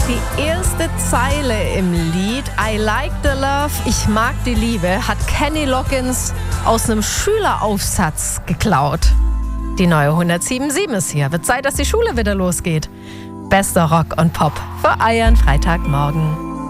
Die erste Zeile im Lied I Like the Love, ich mag die Liebe, hat Kenny Loggins aus einem Schüleraufsatz geklaut. Die neue 107.7 ist hier. Wird Zeit, dass die Schule wieder losgeht. Bester Rock und Pop für euren Freitagmorgen.